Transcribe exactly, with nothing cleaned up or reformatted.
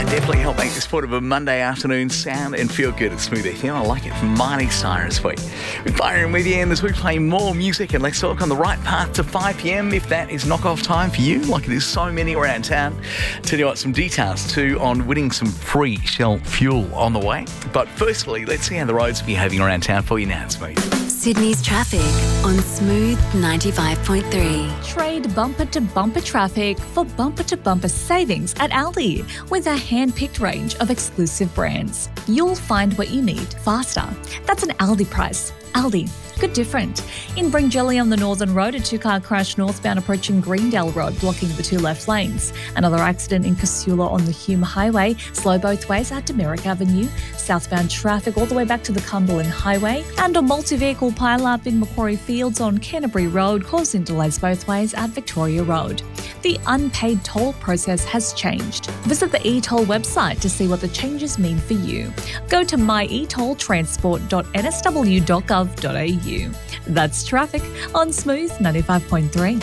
Definitely help make this part of a Monday afternoon sound and feel good at Smooth F M. I like it from Miley Cyrus week. We're firing with you in as we play more music and let's talk on the right path to five p.m. if that is knock-off time for you, like there's so many around town. Tell you what, some details too on winning some free Shell fuel on the way. But firstly, let's see how the roads are behaving around town for you now, Smooth. Sydney's traffic on Smooth ninety-five point three. Trade bumper-to-bumper traffic for bumper-to-bumper savings at Aldi with a hand-picked range of exclusive brands. You'll find what you need faster. That's an Aldi price. Aldi. Good different. In Bringelly on the Northern Road, a two-car crash northbound approaching Greendale Road, blocking the two left lanes. Another accident in Casula on the Hume Highway, slow both ways at Demerick Avenue. Southbound traffic all the way back to the Cumberland Highway. And a multi-vehicle pile-up in Macquarie Fields on Canterbury Road, causing delays both ways at Victoria Road. The unpaid toll process has changed. Visit the e-toll website to see what the changes mean for you. Go to my e toll transport dot n s w dot gov dot a u. That's traffic on Smooth ninety-five point three.